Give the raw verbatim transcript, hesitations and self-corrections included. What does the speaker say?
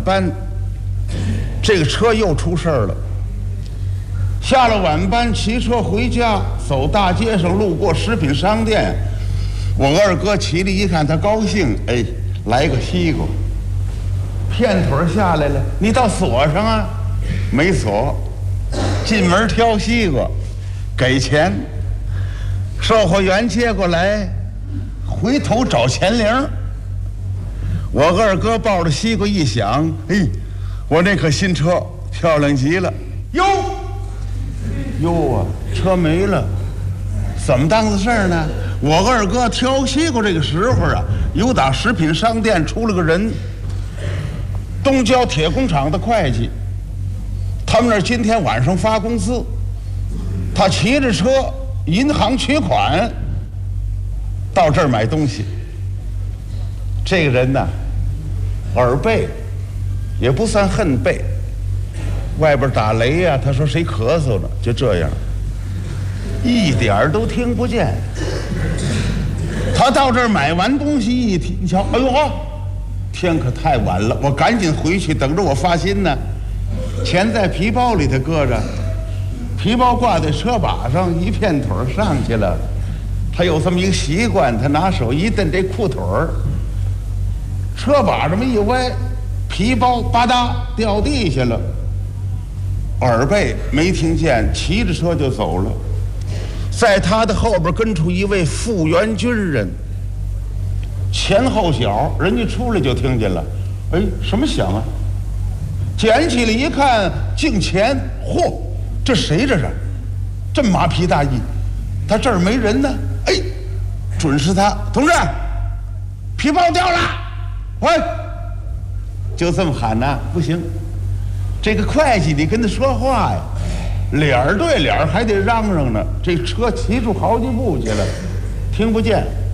班，这个车又出事儿了。下了晚班，骑车回家，走大街上，路过食品商店，我二哥骑了一看，他高兴，哎，来个西瓜，片腿下来了，你倒锁上啊，没锁，进门挑西瓜，给钱，售货员接过来，回头找钱铃。我二哥抱着西瓜一想，哎，我那可新车漂亮极了，哟。哟啊，车没了，怎么档子事儿呢？我二哥挑西瓜这个时候啊，有打食品商店出了个人，东郊铁工厂的会计，他们那儿今天晚上发工资，他骑着车银行取款，到这儿买东西。这个人呢，耳背，也不算恨背。外边打雷呀、啊，他说谁咳嗽了，就这样，一点儿都听不见。他到这儿买完东西一听，一瞧，哎呦呵，天可太晚了，我赶紧回去，等着我发薪呢。钱在皮包里头搁着，皮包挂在车把上，一片腿上去了。他有这么一个习惯，他拿手一蹬这裤腿儿，车把这么一歪，皮包吧嗒掉地下了。耳背没听见，骑着车就走了。在他的后边跟出一位复员军人，前后脚，人家出来就听见了，哎，什么响啊？捡起来一看，镜前，嚯，这谁这是？这麻皮大衣，他这儿没人呢。哎，准是他，同志，皮包掉了，喂，就这么喊呐，不行。这个会计，你跟他说话呀，脸儿对脸儿还得嚷嚷呢。这车骑出好几步去了，听不见。